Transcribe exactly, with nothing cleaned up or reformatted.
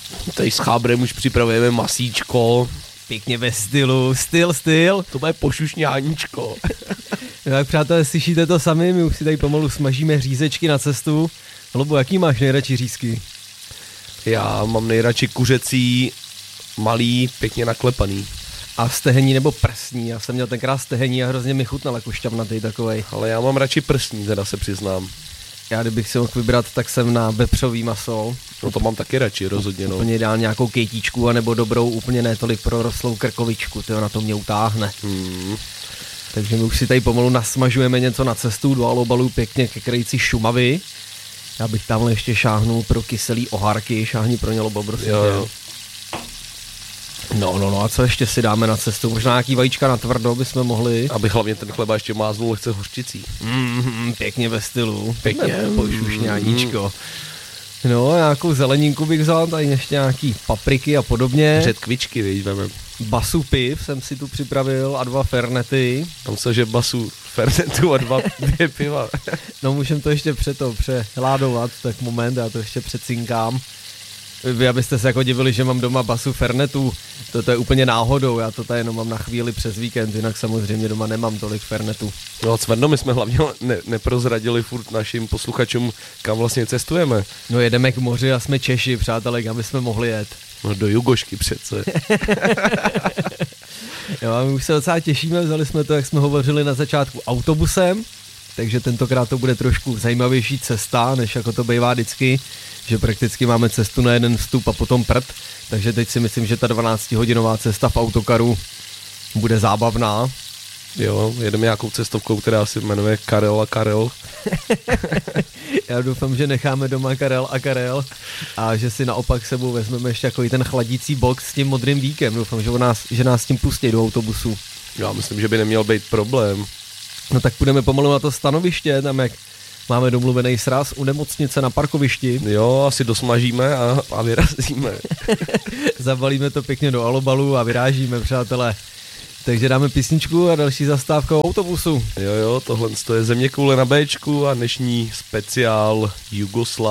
Tady s chábrem už připravujeme masíčko. Pěkně ve stylu, styl, styl. To bude pošušňáníčko. No tak přátelé, slyšíte to sami, my už si tady pomalu smažíme řízečky na cestu. Hlobo, jaký máš nejradši řízky? Já mám nejradši kuřecí, malý, pěkně naklepaný. A stehení nebo prsní? Já jsem měl tenkrát stehení a hrozně mi chutnal jako šťavnatý takovej. Ale já mám radši prsní, teda se přiznám. Já kdybych si mohl vybrat, tak jsem na vepřový maso. No to mám taky radši, rozhodně, no. Úplně dál nějakou kejtíčku, anebo dobrou, úplně ne tolik prorostlou krkovičku, tyjo, na to mě utáhne. Hmm. Takže my už si tady pomalu nasmažujeme něco na cestu do alobalu pěkně ke krajici Šumavy. Já bych tamhle ještě šáhnul pro kyselý oharky, šáhni pro ně, Lobo, prosím. Jo, jo. No, no, no, a co ještě si dáme na cestu? Možná nějaký vajíčka na tvrdo bychom mohli. Abych hlavně ten chleba ještě máznul lehce hořčicí. Mm, pěkně ve stylu. Pěkně. Pošušňáníčko. No, nějakou zeleninku bych vzal, tady ještě nějaký papriky a podobně. Řetkvičky, víš, vemem. Basu piv jsem si tu připravil a dva fernety. Tam se, že basu fernetu a dva dvě piva. No, můžem to ještě před to přehládovat, tak moment, já to ještě přecinkám. Vy abyste se jako divili, že mám doma basu fernetu, to, to je úplně náhodou, já to tady jenom mám na chvíli přes víkend, jinak samozřejmě doma nemám tolik fernetu. No Cvrno, my jsme hlavně ne, neprozradili furt našim posluchačům, kam vlastně cestujeme. No jedeme k moři a jsme Češi, přátelé, kam bychom mohli jet. No do Jugošky přece. Jo, a my už se docela těšíme, vzali jsme to, jak jsme hovořili na začátku, autobusem, takže tentokrát to bude trošku zajímavější cesta, než jako to bývá vždycky, že prakticky máme cestu na jeden vstup a potom prd, takže teď si myslím, že ta dvanáctihodinová cesta v autokaru bude zábavná. Jo, jedeme nějakou cestovkou, která se jmenuje Karel a Karel. Já doufám, že necháme doma Karel a Karel a že si naopak sebou vezmeme ještě jako i ten chladící box s tím modrým víkem. Doufám, že, nás, že nás tím pustí do autobusu. Já myslím, že by neměl být problém. No tak půjdeme pomalu na to stanoviště, tam jak máme domluvený sraz u nemocnice na parkovišti. Jo, asi dosmažíme a, a vyrazíme. Zabalíme to pěkně do alobalu a vyrážíme, přátelé. Takže dáme písničku a další zastávka autobusu. Jo, jo, tohle je Zeměkoule na Béčku a dnešní speciál Jugoslávie.